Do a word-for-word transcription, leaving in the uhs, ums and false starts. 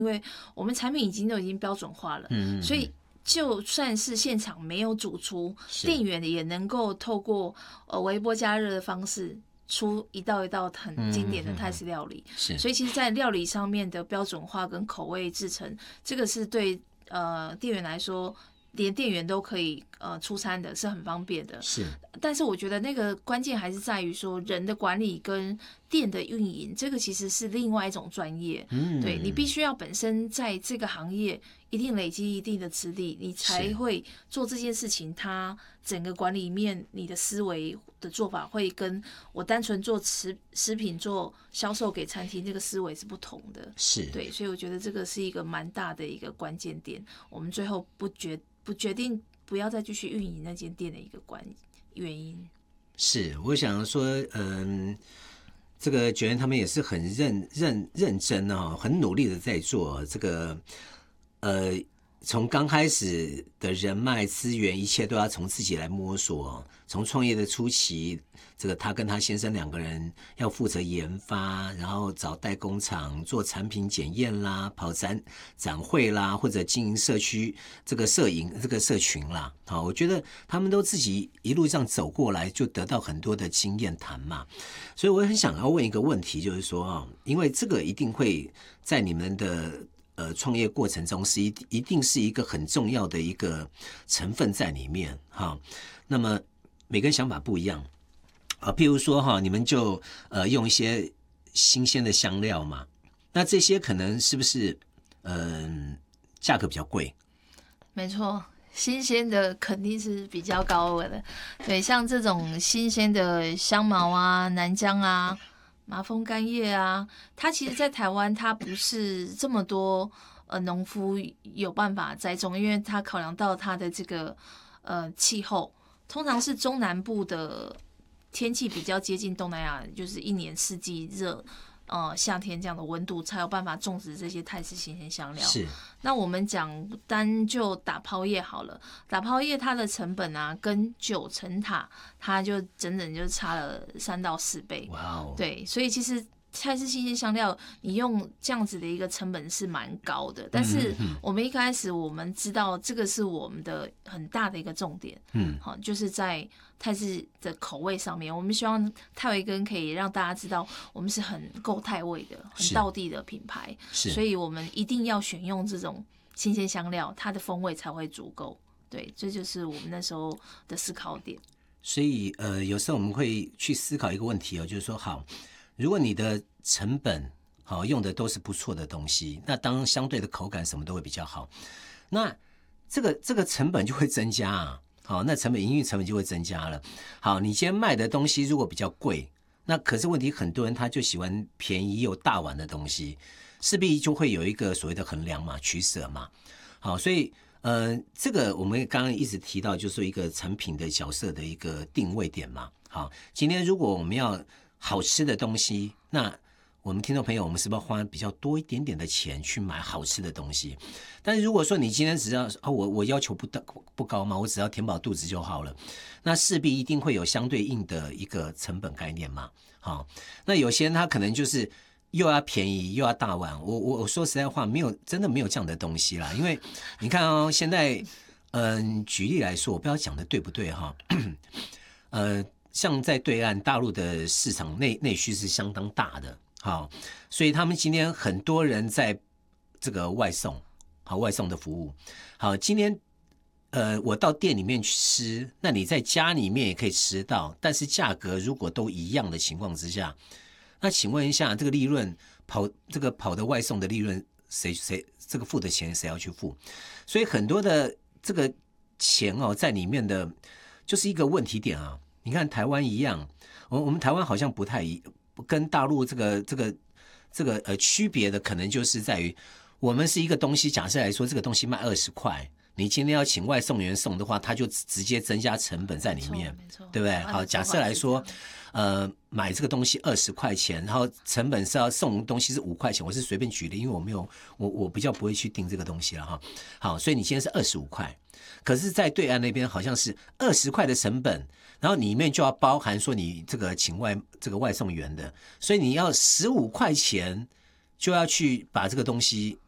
因为我们产品已经都已经标准化了，嗯嗯嗯，所以就算是现场没有主厨，店员也能够透过呃微波加热的方式出一道一道很经典的泰式料理。嗯嗯嗯，所以其实在料理上面的标准化跟口味制成，这个是对呃店员来说，连店员都可以呃出餐的，是很方便的。 是， 但是我觉得那个关键还是在于说人的管理跟店的运营，这个其实是另外一种专业。嗯，对，你必须要本身在这个行业一定累积一定的资历，你才会做这件事情。它整个管理面，你的思维的做法会跟我单纯做食食品做销售给餐厅这个思维是不同的。 是， 对，所以我觉得这个是一个蛮大的一个关键点。我们最后不决不决定不要再继续运营那间店的一个关原因。 是，我想说，嗯，这个觉得他们也是很认认认真哦，很努力的在做这个，呃，从刚开始的人脉资源，一切都要从自己来摸索。从创业的初期，这个他跟他先生两个人要负责研发，然后找代工厂做产品检验啦，跑展展会啦，或者经营社区这个摄影这个社群啦。好，我觉得他们都自己一路上走过来，就得到很多的经验谈嘛。所以我很想要问一个问题，就是说啊，因为这个一定会在你们的呃创业过程中是一一定是一个很重要的一个成分在里面哈。那么每个人想法不一样啊，譬如说哈，你们就呃用一些新鲜的香料嘛，那这些可能是不是嗯、呃、价格比较贵？ 没错，新鲜的肯定是比较高额的。对，像这种新鲜的香茅啊、南姜啊、麻风干叶啊，它其实在台湾它不是这么多呃农夫有办法栽种，因为它考量到它的这个呃气候。通常是中南部的天气比较接近东南亚，就是一年四季热，呃，夏天这样的温度才有办法种植这些泰式新鲜香料。 是。 那我们讲单就打泡叶好了，打泡叶它的成本啊，跟九层塔它就整整就差了三到四倍。 哇哦！ 对，所以其实泰式新鲜香料，你用这样子的一个成本是蛮高的，但是我们一开始我们知道这个是我们的很大的一个重点，嗯，好，就是在泰式的口味上面，我们希望泰维根可以让大家知道我们是很够泰味的、很道地的品牌，所以我们一定要选用这种新鲜香料，它的风味才会足够。对，这就是我们那时候的思考点。 所以呃，有时候我们会去思考一个问题哦，就是说好。如果你的成本好用的都是不错的东西，那当然相对的口感什么都会比较好。那这个这个成本就会增加啊，好，那成本营运成本就会增加了。好，你今天卖的东西如果比较贵，那可是问题很多人他就喜欢便宜又大碗的东西，势必就会有一个所谓的衡量嘛、取舍嘛。好，所以呃，这个我们刚刚一直提到，就是一个产品的角色的一个定位点嘛。好，今天如果我们要好吃的东西，那我们听众朋友，我们是不是要花比较多一点点的钱去买好吃的东西？但是如果说你今天只要啊，我我要求不不高嘛，我只要填饱肚子就好了，那势必一定会有相对应的一个成本概念嘛。好，那有些人他可能就是又要便宜又要大碗，我我我说实在话，没有真的没有这样的东西啦，因为你看哦，现在嗯，举例来说，我不知道讲的对不对哈，呃。像在对岸大陆的市场内内需是相当大的，好，所以他们今天很多人在这个外送，好外送的服务，好，今天呃我到店里面去吃，那你在家里面也可以吃到，但是价格如果都一样的情况之下，那请问一下，这个利润跑这个跑的外送的利润，谁谁这个付的钱谁要去付？所以很多的这个钱哦在里面的就是一个问题点啊。你看台湾一样，我我们台湾好像不太一，跟大陆这个这个这个呃区别的可能就是在于，我们是一个东西，假设来说这个东西卖二十块，你今天要请外送员送的话，他就直接增加成本在里面，对不对？好，假设来说，呃，买这个东西二十块钱，然后成本是要送东西是五块钱，我是随便举例，因为我没有我我比较不会去定这个东西了哈。好，所以你今天是二十五块，可是，在对岸那边好像是二十块的成本。然后里面就要包含说你这个请外这个外送员的，所以你要十五块钱就要去把这个东西